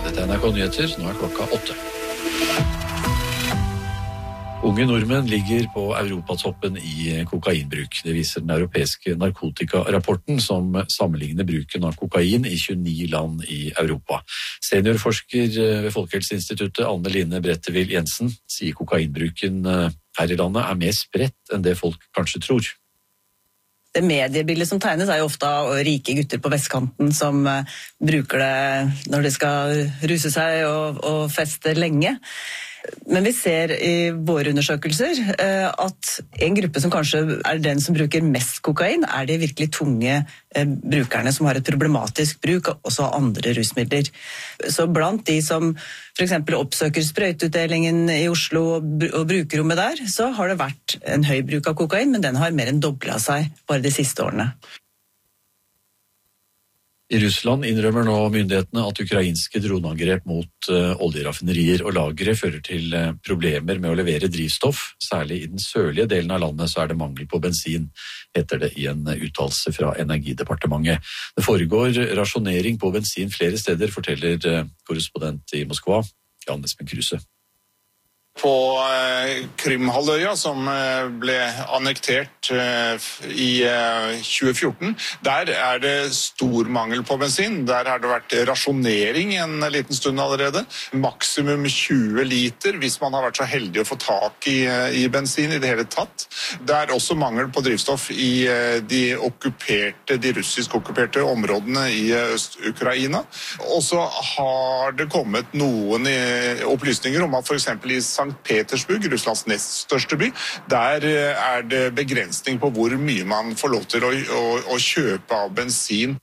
Dette NRK Nyheter, nå klokka 8. Unge nordmenn ligger på europatoppen i kokainbruk. Det viser den europeiske narkotikarapporten som sammenligner bruken av kokain i 29 land i Europa. Seniorforsker ved Folkehelseinstituttet Anne Line Brettevill Jensen sier kokainbruken her i landet er mer spredt enn det folk kanskje tror. Det mediebildet som tegnes er jo ofte av rike gutter på vestkanten som bruker det når de skal ruse seg og feste lenge. Men vi ser i våre undersøkelser at en gruppe som kanskje er den som bruker mest kokain, er de virkelig tunge brukerne som har et problematisk bruk, også av andre rusmidler. Så blant de som for eksempel oppsøker sprøyteutdelingen i Oslo og brukerrommet der, så har det vært en høy bruk av kokain, men den har mer enn doblet seg bare de siste årene. I Russland innrømmer nå myndighetene at ukrainske droneangrep mot oljeraffinerier og lagre fører til problemer med å levere drivstoff. Særlig i den sørlige delen av landet så er det mangel på bensin, heter det i en uttalelse fra Energidepartementet. Det foregår rasjonering på bensin flere steder, forteller korrespondent i Moskva, Jan Espen Kruse. På Krymhalvøya, som ble annektert i 2014, der er det stor mangel på bensin. Der har det vært rasjonering en liten stund allerede. Maksimum 20 liter, hvis man har vært så heldig å få tak i bensin i det hele tatt. Det er også mangel på drivstoff i de russisk okkuperte områdene i Øst-Ukraina. Og så har det kommet noen opplysninger om at for eksempel i St. Petersburg, Russlands nest største by, der er det begrensning på hvor mye man får lov til å kjøpe av bensin.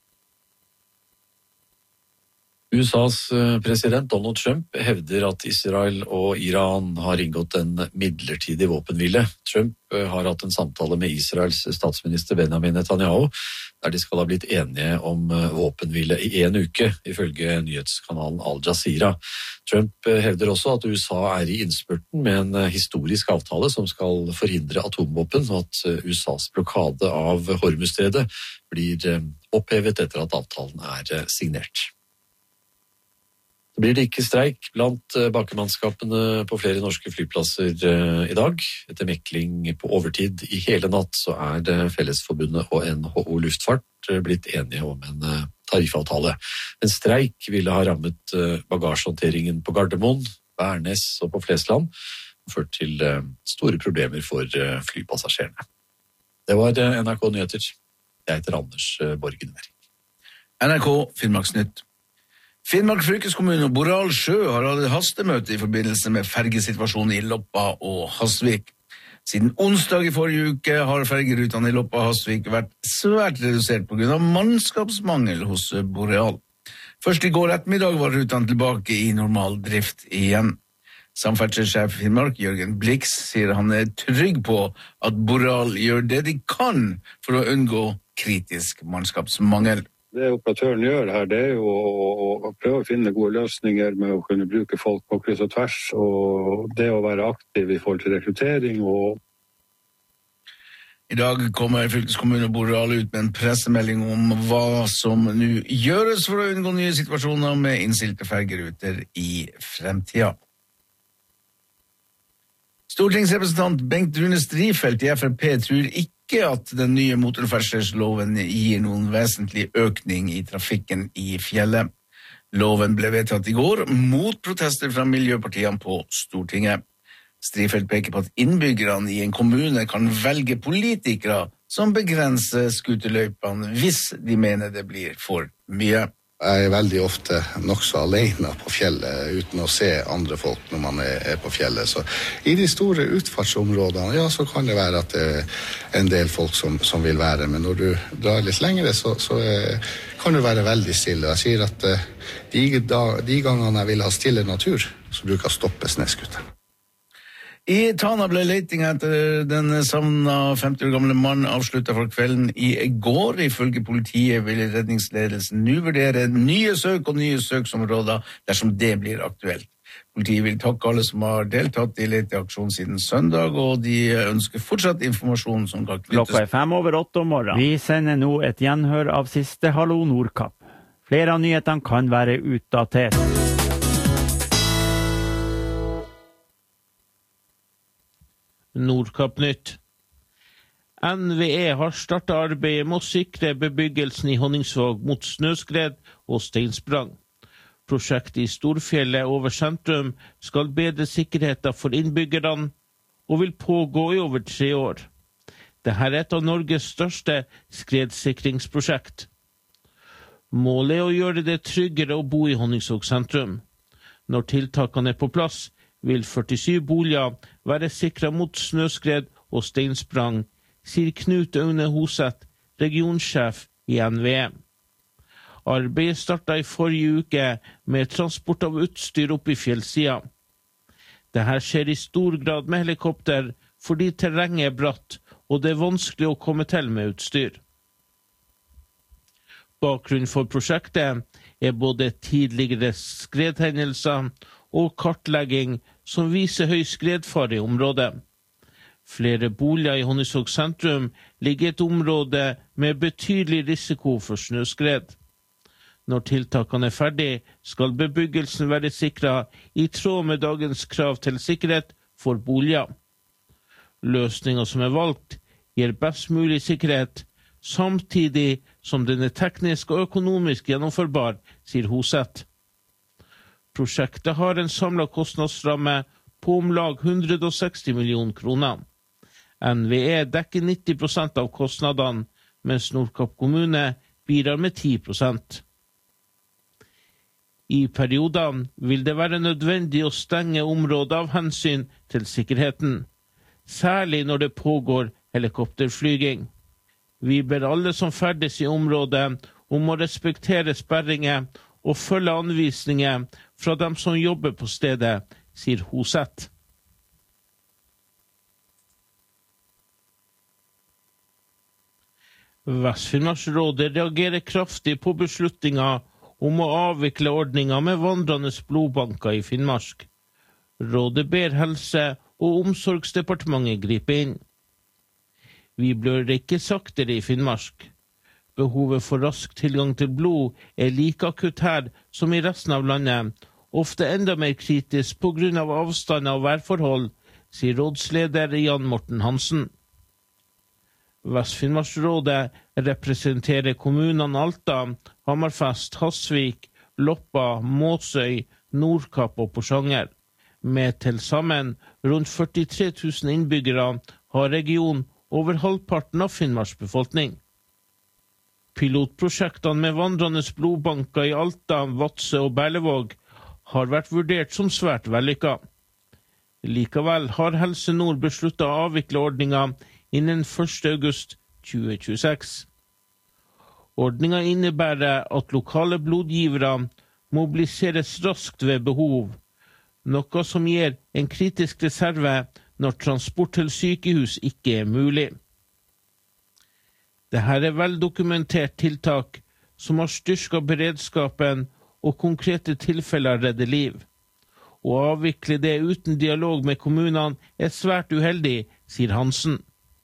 USAs president Donald Trump hevder at Israel og Iran har inngått en midlertidig våpenhvile. Trump har hatt en samtale med Israels statsminister Benjamin Netanyahu, der de skal ha blitt enige om våpenhvile i en uke, ifølge nyhetskanalen Al Jazeera. Trump hevder også at USA er i innspurten med en historisk avtale som skal forhindre atomvåpen, og at USAs blokade av Hormuzstredet blir opphevet etter at avtalen er signert. Det blir ikke streik blant bakemannskapene på flere norske flyplasser i dag. Etter mekling på overtid i hele natt så er det Fellesforbundet og NHO Luftfart blitt enige om en tariffavtale. En streik ville ha rammet bagasjehåndteringen på Gardermoen, Værnes og på Flesland, og ført til store problemer for flypassasjerene. Det var NRK Nyheter. Jeg heter Anders Borgenberg. NRK Finnmarksnytt. Finnmark fylkeskommune og Boral Sjø har hatt hastemøte i forbindelse med fergesituasjonen i Loppa og Hasvik. Siden onsdag i forrige uke har fergerutene i Loppa og Hasvik vært svært redusert på grunn av mannskapsmangel hos Boreal. Først i går ettermiddag var rutene tilbake i normal drift igjen. Samferdselssjef i Finnmark, Jørgen Blix, sier han er trygg på at Boreal gjør det de kan for å unngå kritisk mannskapsmangel. Det operatøren gjør her, det er jo å prøve å finne gode løsninger med å kunne bruke folk på kryss og tvers, og det å være aktiv i forhold til rekruttering. I dag kommer fylkeskommune og Boreal ut med en pressemelding om hva som nå gjøres for å unngå nye situasjoner med innstilte fergeruter i fremtida. Stortingsrepresentant Bengt Rune Strifeldt i FrP tror ikke at den nye motorferdselsloven gir noen vesentlig økning i trafikken i fjellet. Loven ble vedtatt i går mot protester fra miljøpartiene på Stortinget. Strifeldt peker på at innbyggerne i en kommune kan velge politikere som begrenser skuterløypene hvis de mener det blir for mye. Jeg er veldig ofte nokså alene på fjellet uten å se andre folk når man er på fjellet. Så i de store utfartsområdene, ja, så kan det være at det er en del folk som vil være. Men når du drar litt lengre, så kan det være veldig stille. Jeg sier at de gangene jeg vil ha stille natur, så bruker jeg å stoppe snøskuteren. I Tana ble leting etter den savna 50 år gamle mannen avsluttet for kvelden i går. Ifølge politiet vil redningsledelsen nå vurdere nye søk og nye søksområder dersom det blir aktuelt. Politiet vil takke alle som har deltatt i leteaksjonen siden søndag, og de ønsker fortsatt informasjon som kan knyttes. Klokka er 7:05 om morgenen. Vi sender nå et gjenhør av siste Hallo Nordkapp. Flere av nyhetene kan være utdatert. Nordkapp-nytt. NVE har startet arbeidet med å sikre bebyggelsen i Honningsvåg mot snøskred og steinsprang. Prosjektet i Storfjellet over sentrum skal bedre sikkerheten for innbyggerne og vil pågå i over 3 år. Dette er et av Norges største skredsikringsprosjekt. Målet er å gjøre det tryggere å bo i Honningsvåg sentrum. Når tiltakene er på plass, vil 47 boliger være sikret mot snøskred og steinsprang, sier Knut Aune Hoseth, regionsjef i NVE. Arbeidet startet i forrige uke med transport av utstyr opp i fjellsida. Dette skjer i stor grad med helikopter fordi terrenget er bratt og det er vanskelig å komme til med utstyr. Bakgrunnen for prosjektet er både tidligere skredhendelser og kartlegging som viser høy skredfare i området. Flere boliger i Honningsvåg sentrum ligger i et område med betydelig risiko for snøskred. Når tiltakene er ferdig, skal bebyggelsen være sikret i tråd med dagens krav til sikkerhet for boliger. Løsningen som er valgt, gir best mulig sikkerhet, samtidig som den er teknisk og økonomisk gjennomførbar, sier Hoseth. Prosjektet har en samlet kostnadsramme på om lag 160 millioner kroner. NVE dekker 90% av kostnadene, mens Nordkapp kommune bidrar med 10%. I periodene vil det være nødvendig å stenge området av hensyn til sikkerheten, særlig når det pågår helikopterflyging. Vi ber alle som ferdes i området om å respektere sperringer og følge anvisninger fra dem som jobber på stedet, sier Hoseth. Vest-Finnmarksrådet reagerer kraftig på beslutningen om å avvikle ordningen med vandrende blodbanker i Finnmark. Rådet ber Helse- og omsorgsdepartementet gripe inn. Vi blør ikke saktere i Finnmark. Behovet for rask tilgang til blod er like akutt her som i resten av landet, ofte enda mer kritisk på grunn av avstand og værforhold, sier rådsleder Jan Morten Hansen. Vest-Finnmarksrådet representerer kommunene Alta, Hammerfest, Hasvik, Loppa, Måsøy, Nordkapp og Porsanger. Med til sammen rundt 43 000 innbyggere har regionen over halvparten av Finnmarks befolkning. Pilotprosjektene med vandrende blodbanker i Alta, Vadsø og Berlevåg har vært vurdert som svært vellykket. Likevel har Helse Nord besluttet å avvikle ordningen innen 1. august 2026. Ordningen innebærer at lokale blodgivere mobiliseres raskt ved behov, noe som gir en kritisk reserve når transport til sykehus ikke er mulig. Dette er veldokumentert tiltak som har styrket beredskapen og konkrete tilfeller redder liv. Å avvikle det uten dialog med kommunene er svært uheldig, sier Hansen.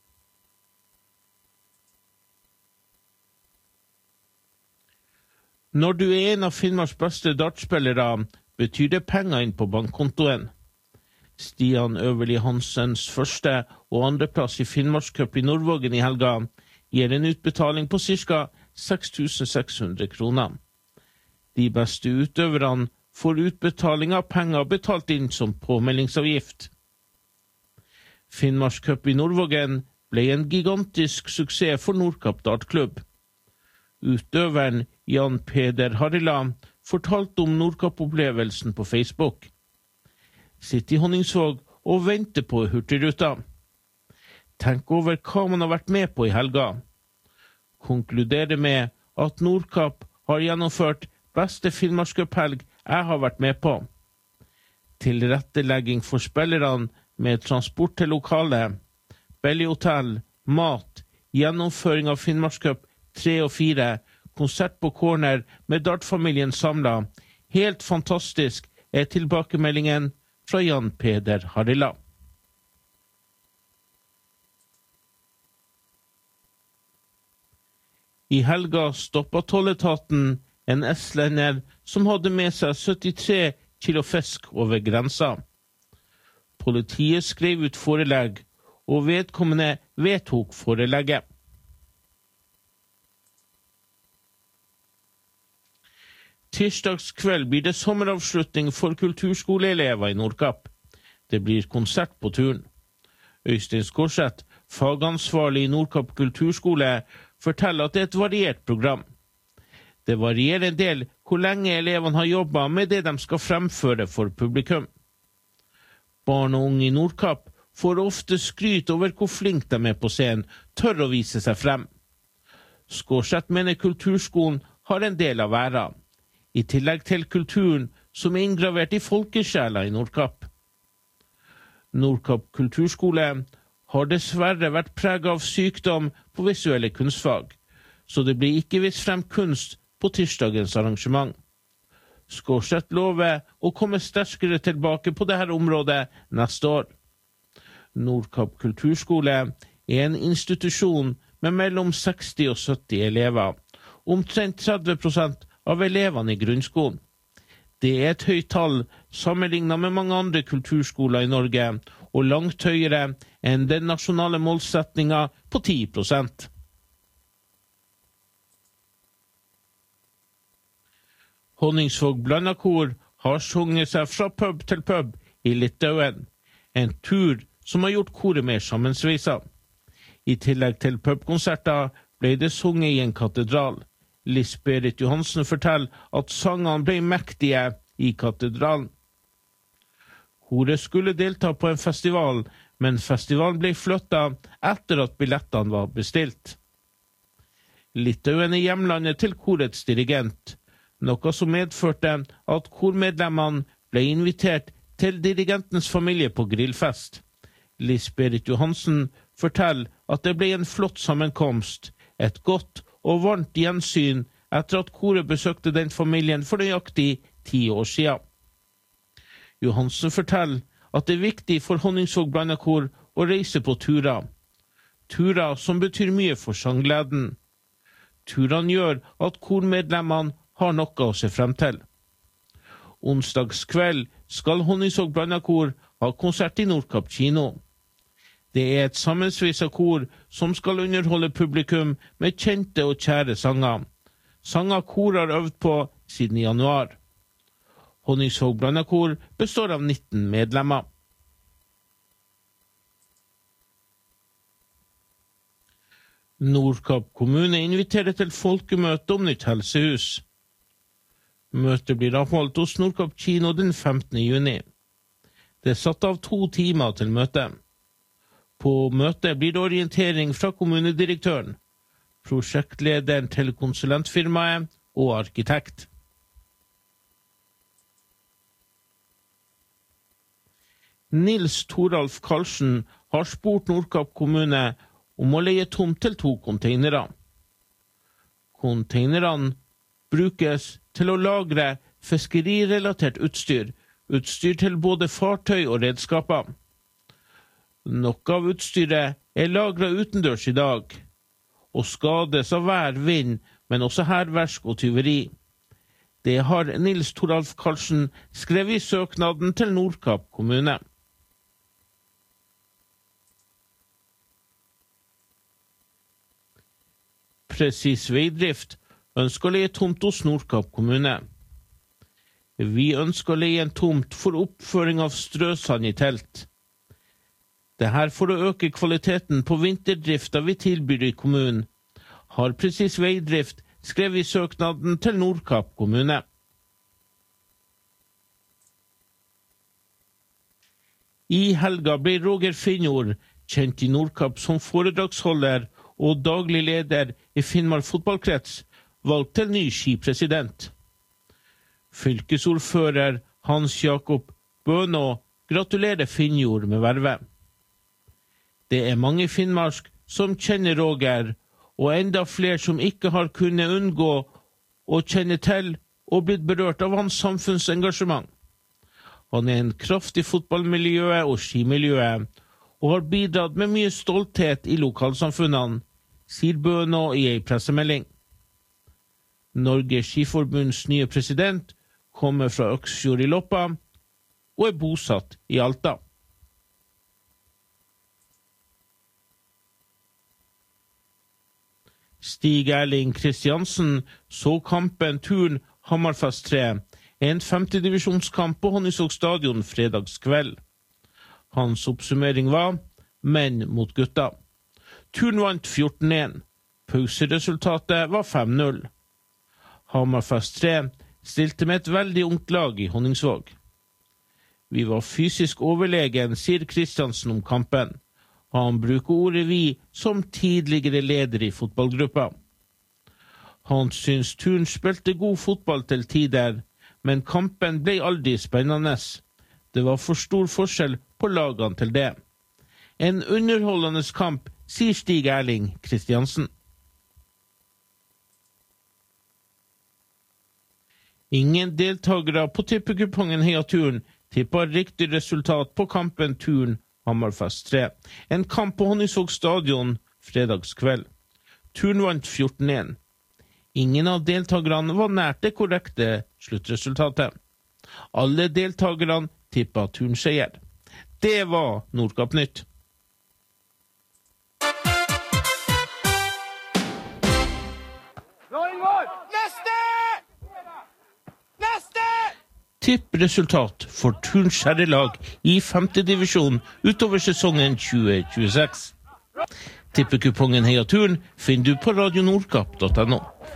Når du er en av Finnmarks beste dartspillere, betyr det penger inn på bankkontoen. Stian Øverli Hansens første og andreplass i Finnmarkscup i Nordvågen i helga gir en utbetaling på ca. 6.600 kroner. De beste utøverne får utbetaling av penger betalt inn som påmeldingsavgift. Finnmarkscup i Nordvågen ble en gigantisk suksess for Nordkapp dartklubb. Utøveren Jan Peder Harila fortalte om Nordkapp-opplevelsen på Facebook. Sitt i Honningsvåg og vente på Hurtigruta. Tenk over hva man har vært med på i helga. Konkluderer med at Nordkapp har gjennomført beste Finnmarkscup-helg jeg har vært med på. Tilrettelegging for spillerne med transport til lokalet, Belly-hotell, mat, gjennomføring av Finnmarkscup 3 og 4, konsert på corner med dartfamilien samlet. Helt fantastisk er tilbakemeldingen fra Jan Peder Harila. I helga stoppet tolletaten en estlender som hadde med seg 73 kilo fisk over grensa. Politiet skrev ut forelegg, og vedkommende vedtok forelegget. Tirsdagskveld blir det sommeravslutning for kulturskoleelever i Nordkapp. Det blir konsert på turen. Øystein Skorseth, fagansvarlig i Nordkapp kulturskole, forteller at det er et variert program. Det varierer en del hvor lenge elevene har jobbet med det de skal fremføre for publikum. Barn og unge i Nordkapp får ofte skryt over hvor flink de er på scenen, tør å vise seg frem. Skorseth mener kulturskolen har en del av æra, i tillegg til kulturen som er inngravert i folkesjela i Nordkapp. Nordkapp kulturskole har dessverre vært preget av sykdom på visuelle kunstfag, så det blir ikke vist frem kunst på tirsdagens arrangement. Skorseth lover å komme sterkere tilbake på dette området neste år. Nordkapp kulturskole er en institusjon med mellom 60 og 70 elever, omtrent 30% av elevene i grunnskolen. Det er et høyt tall sammenlignet med mange andre kulturskoler i Norge, og langt høyere enn den nasjonale målsetningen på 10%. Honningsvåg Blandakor har sunget seg fra pub til pub i Litauen, en tur som har gjort koret mer sammensveisa. I tillegg til pubkonserter ble det sunget i en katedral. Lisberit Johansen forteller at sangene ble mektige i katedralen. Koret skulle delta på en festival, men festivalen ble flyttet etter at billettene var bestilt. Litauen er hjemlandet til korets dirigent, noe som medførte at kormedlemmene ble invitert til dirigentens familie på grillfest. Lisberit Johansen forteller at det ble en flott sammenkomst, et godt og varmt gjensyn etter at koret besøkte den familien for nøyaktig 10 år siden. Johansen forteller at det er viktig for Honningsvåg Blandakor å reise på turer. Turer som betyr mye for sanggleden. Turene gjør at kormedlemmene har noe å se frem til. Onsdagskveld skal Honningsvåg Blandakor ha konsert i Nordkapp kino. Det er et sammensveisa kor som skal underholde publikum med kjente og kjære sanger. Sanger kor har øvd på siden januar. Honningsvåg Blandakor består av 19 medlemmer. Nordkapp kommune inviterer til folkemøte om nytt helsehus. Møtet blir avholdt hos Nordkapp kino den 15. juni. Det er satt av 2 timer til møtet. På møtet blir det orientering fra kommunedirektøren, prosjektlederen til konsulentfirmaet og arkitekt. Nils Toralf Karlsen har spurt Nordkapp kommune om å leie tomt til 2 containere. Containerne brukes til å lagre fiskerirelatert utstyr, utstyr til både fartøy og redskaper. Noe av utstyret er lagret utendørs i dag, og skades av vær, vind, men også hærverk og tyveri. Det har Nils Toralf Karlsen skrevet i søknaden til Nordkapp kommune. Presis Veidrift ønsker å leie tomt hos Nordkapp kommune. Vi ønsker å leie en tomt for oppføring av strøsand i telt. Det her for å øke kvaliteten på vinterdrifta vi tilbyr i kommunen, har Presis Veidrift skrevet i søknaden til Nordkapp kommune. I helga ble Roger Finnjord, kjent i Nordkapp som foredragsholder og daglig leder i Finnmark fotballkrets, valgt til ny skipresident. Fylkesordfører Hans Jakob Bønå gratulerer Finnjord med vervet. Det er mange i Finnmark som kjenner Roger, og enda flere som ikke har kunnet unngå å kjenne til og blitt berørt av hans samfunnsengasjement. Han er en kraft i fotballmiljøet og skimiljøet, og har bidratt med mye stolthet i lokalsamfunnene, sier Bønå i en pressemelding. Norges Skiforbunds nye president kommer fra Øksfjord i Loppa og er bosatt i Alta. Stig Erling Kristiansen så kampen Turn Hammerfest 3, en 50-divisjonskamp på Honningsvåg stadion fredagskveld. Hans oppsummering var menn mot gutta. Turn vant 14-1. Pauseresultatet var 5-0. Hammerfest 3 stilte med et veldig ungt lag i Honningsvåg. Vi var fysisk overlegen, sier Kristiansen om kampen. Han bruker ordet vi som tidligere leder i fotballgruppa. Han syns Turn spilte god fotball til tider, men kampen ble aldri spennende. Det var for stor forskjell på lagene til det. En underholdende kamp, sier Stig Erling Kristiansen. Ingen deltagere på tippekupongen Heia Turn tippet riktig resultat på kampen Turn Hammerfest 3. En kamp på Honningsvåg stadion fredagskveld. Turn vant 14-1. Ingen av deltagerne var nært det korrekte sluttresultatet. Alle deltagerne tippet Turn-seier. Det var Nordkapp Nytt. Tippresultat for Turns herrelag i 5. divisjon utover sesongen 2026. Tippekupongen Heia Turn finner du på radionordkapp.no.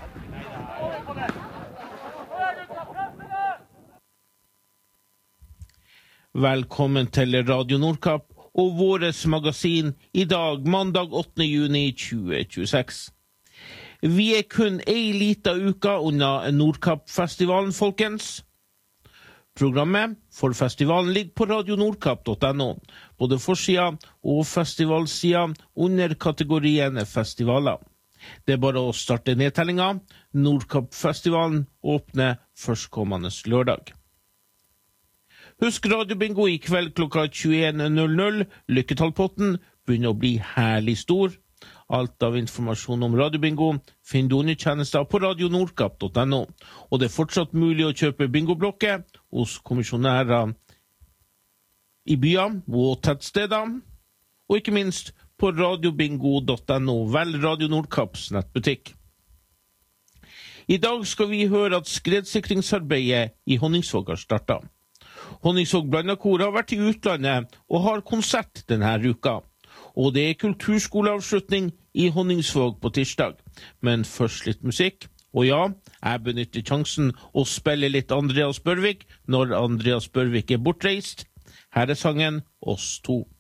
Velkommen til Radio Nordkapp og våres magasin i dag, mandag 8. juni 2026. Vi kun ei lita uka unna Nordkapp-festivalen, folkens. Programmet for festivalen ligger på radionordkapp.no, både forsida og festivalsida under kategorien festivaler. Det bare å starte nedtellinga. Nordkapp-festivalen åpner førstkommende lørdag. Husk radiobingo i kveld klokka 21.00. Lykketallpotten begynner å bli herlig stor. Alt av informasjon om radiobingo finner du under tjenester på radionordkapp.no, og det fortsatt mulig å kjøpe bingoblokker hos kommisjonærer i byer og tettsteder, og ikke minst på radiobingo.no, vel Radio Nordkapps nettbutikk. I dag skal vi høre at skredsikringsarbeidet i Honningsvåg har startet. Honningsvåg Blandakor har vært i utlandet og har konsert denne uka. Og det kulturskoleavslutning i Honningsvåg på tirsdag. Men først litt musikk. Og ja, jeg benytter sjansen å spille litt Andreas Børvik når Andreas Børvik bortreist. Her sangen Oss to.